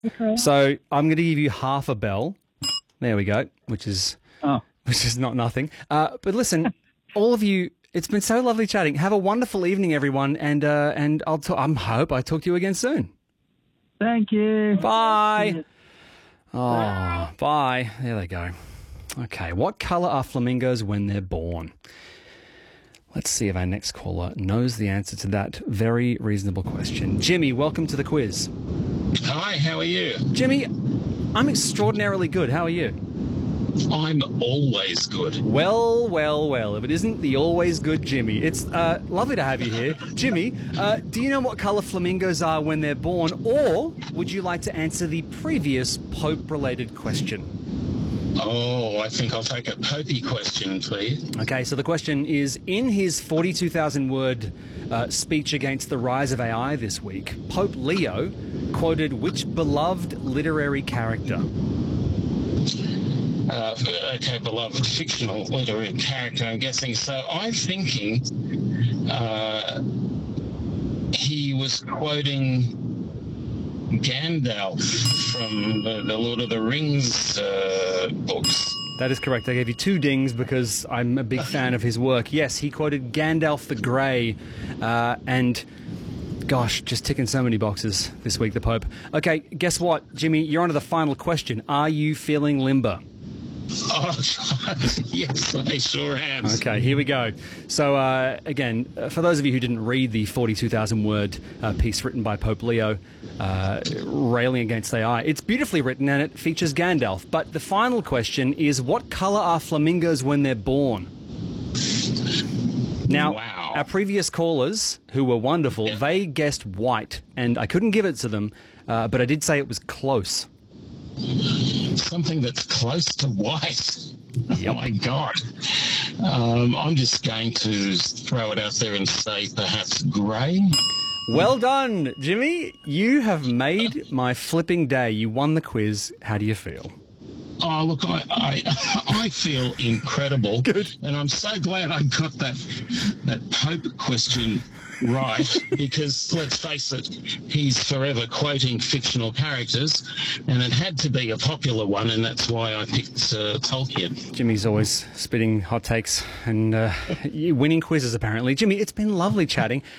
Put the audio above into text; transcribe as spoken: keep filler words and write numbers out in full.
Okay. So I'm going to give you half a bell. There we go, which is Oh, which is not nothing. Uh, but listen, all of you, it's been so lovely chatting. Have a wonderful evening, everyone, and uh, and I'll t- I hope I talk to you again soon. thank you. Bye. Oh, bye. There they go. Okay, what colour are flamingos when they're born? Let's see if our next caller knows the answer to that very reasonable question. Jimmy, welcome to the quiz. Hi, how are you? Jimmy, I'm extraordinarily good. How are you? I'm always good. Well, well, well. If it isn't the always good Jimmy, it's uh, lovely to have you here. Jimmy, uh, do you know what colour flamingos are when they're born, or would you like to answer the previous Pope-related question? Oh, I think I'll take a Popey question, please. Okay, so the question is, in his forty-two thousand word uh, speech against the rise of A I this week, Pope Leo quoted which beloved literary character? Uh, okay, beloved fictional literary character, I'm guessing. So I'm thinking uh, he was quoting Gandalf from the, the Lord of the Rings uh, books. That is correct. I gave you two dings because I'm a big fan of his work. Yes, he quoted Gandalf the Grey, uh, and gosh, just ticking so many boxes this week, the Pope. Okay, guess what, Jimmy? You're on to the final question. Are you feeling limber? Oh, yes, I sure am. Okay, here we go. So, uh, again, uh, for those of you who didn't read the forty-two thousand word uh, piece written by Pope Leo, uh, railing against A I, it's beautifully written and it features Gandalf. But the final question is, what colour are flamingos when they're born? Now, Wow. our previous callers, who were wonderful, Yeah. they guessed white, and I couldn't give it to them, uh, but I did say it was close. Something that's close to white. Yep. Oh, my God. Um, I'm just going to throw it out there and say perhaps grey. Well done, Jimmy. You have made my flipping day. You won the quiz. How do you feel? Oh, look, I, I, I feel incredible. Good. And I'm so glad I got that, that Pope question right, because let's face it, he's forever quoting fictional characters, and it had to be a popular one, and that's why I picked uh, Tolkien. Jimmy's always spitting hot takes and uh, winning quizzes, apparently. Jimmy, it's been lovely chatting.